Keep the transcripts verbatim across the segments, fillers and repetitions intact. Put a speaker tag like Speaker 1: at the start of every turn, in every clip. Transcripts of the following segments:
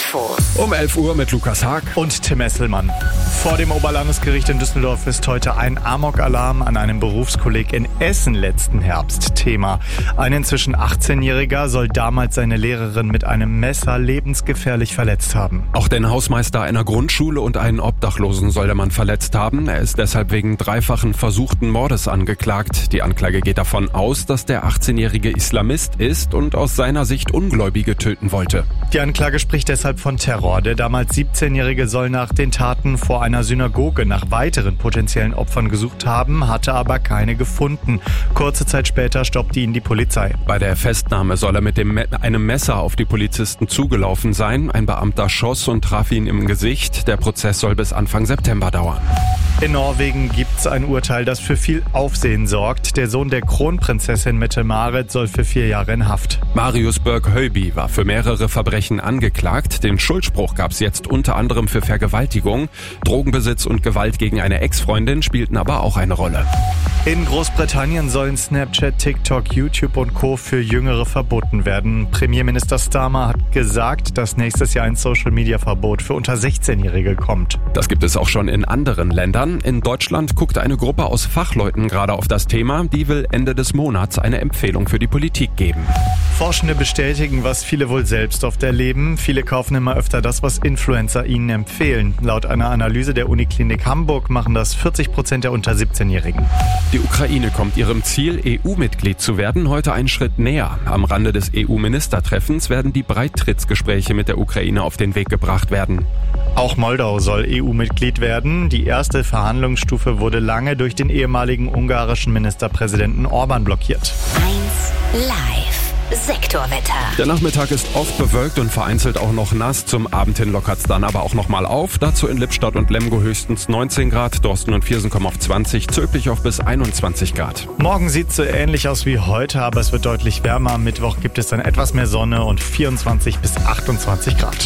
Speaker 1: Infos.
Speaker 2: Um elf Uhr mit Lukas Haag
Speaker 3: und Tim Esselmann. Vor dem Oberlandesgericht in Düsseldorf ist heute ein Amok-Alarm an einem Berufskolleg in Essen letzten Herbst Thema. Ein inzwischen achtzehnjähriger soll damals seine Lehrerin mit einem Messer lebensgefährlich verletzt haben.
Speaker 2: Auch den Hausmeister einer Grundschule und einen Obdachlosen soll der Mann verletzt haben. Er ist deshalb wegen dreifachen versuchten Mordes angeklagt. Die Anklage geht davon aus, dass der achtzehnjährige Islamist ist und aus seiner Sicht Ungläubige töten wollte.
Speaker 3: Die Anklage spricht deshalb von Terror. Der damals siebzehnjährige soll nach den Taten vor einer Synagoge nach weiteren potenziellen Opfern gesucht haben, hatte aber keine gefunden. Kurze Zeit später stoppte ihn die Polizei.
Speaker 2: Bei der Festnahme soll er mit dem Me- einem Messer auf die Polizisten zugelaufen sein. Ein Beamter schoss und traf ihn im Gesicht. Der Prozess soll bis Anfang September dauern.
Speaker 3: In Norwegen gibt's ein Urteil, das für viel Aufsehen sorgt. Der Sohn der Kronprinzessin Mette-Marit soll für vier Jahre in Haft.
Speaker 2: Marius Berg-Høiby war für mehrere Verbrechen angeklagt. Den Schuldspruch gab's jetzt unter anderem für Vergewaltigung. Drogenbesitz und Gewalt gegen eine Ex-Freundin spielten aber auch eine Rolle.
Speaker 3: In Großbritannien sollen Snapchat, TikTok, YouTube und Co. für Jüngere verboten werden. Premierminister Starmer hat gesagt, dass nächstes Jahr ein Social-Media-Verbot für unter sechzehnjährige kommt.
Speaker 2: Das gibt es auch schon in anderen Ländern. In Deutschland guckt eine Gruppe aus Fachleuten gerade auf das Thema. Die will Ende des Monats eine Empfehlung für die Politik geben.
Speaker 3: Forschende bestätigen, was viele wohl selbst oft erleben. Viele kaufen immer öfter das, was Influencer ihnen empfehlen. Laut einer Analyse der Uniklinik Hamburg machen das vierzig Prozent der unter siebzehnjährigen.
Speaker 2: Die Ukraine kommt ihrem Ziel, E U-Mitglied zu werden, heute einen Schritt näher. Am Rande des E U-Ministertreffens werden die Beitrittsgespräche mit der Ukraine auf den Weg gebracht werden.
Speaker 3: Auch Moldau soll E U-Mitglied werden. Die erste Verhandlungsstufe wurde lange durch den ehemaligen ungarischen Ministerpräsidenten Orban blockiert.
Speaker 1: eins live. Sektorwetter.
Speaker 2: Der Nachmittag ist oft bewölkt und vereinzelt auch noch nass. Zum Abend hin lockert es dann aber auch noch mal auf. Dazu in Lippstadt und Lemgo höchstens neunzehn Grad, Dorsten und Viersen kommen auf zwanzig, Zülpich auf bis einundzwanzig Grad.
Speaker 3: Morgen sieht es so ähnlich aus wie heute, aber es wird deutlich wärmer. Am Mittwoch gibt es dann etwas mehr Sonne und vierundzwanzig bis achtundzwanzig Grad.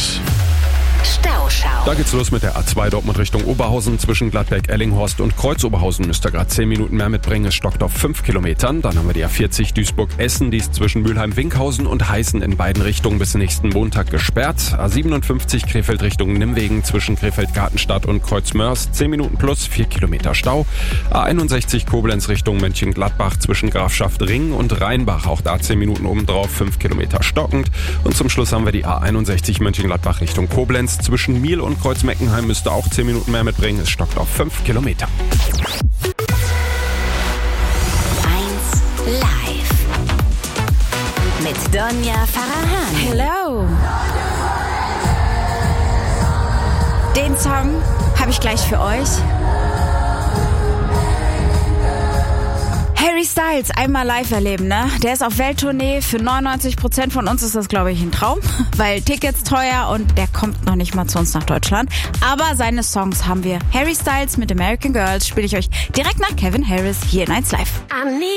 Speaker 1: Stauschau.
Speaker 2: Da geht's los mit der A zwei Dortmund Richtung Oberhausen. Zwischen Gladbeck, Ellinghorst und Kreuz-Oberhausen müsst ihr gerade zehn Minuten mehr mitbringen. Es stockt auf fünf Kilometern. Dann haben wir die A vierzig Duisburg-Essen. Die ist zwischen Mülheim-Winkhausen und Heißen in beiden Richtungen bis nächsten Montag gesperrt. A siebenundfünfzig Krefeld Richtung Nimwegen zwischen Krefeld-Gartenstadt und Kreuzmörs. zehn Minuten plus, vier Kilometer Stau. A einundsechzig Koblenz Richtung Mönchengladbach zwischen Grafschaft Ring und Rheinbach. Auch da zehn Minuten obendrauf, fünf Kilometer stockend. Und zum Schluss haben wir die A einundsechzig Mönchengladbach Richtung Koblenz. Zwischen Miel und Kreuzmeckenheim müsste auch zehn Minuten mehr mitbringen. Es stockt auf fünf Kilometer.
Speaker 1: eins live. Mit Donja Farahan.
Speaker 4: Hello. Den Song habe ich gleich für euch. Harry Styles einmal live erleben, ne? Der ist auf Welttournee. Für neunundneunzig Prozent von uns ist das, glaube ich, ein Traum, weil Tickets teuer und der kommt noch nicht mal zu uns nach Deutschland. Aber seine Songs haben wir. Harry Styles mit American Girls spiele ich euch direkt nach Kevin Harris hier in eins live.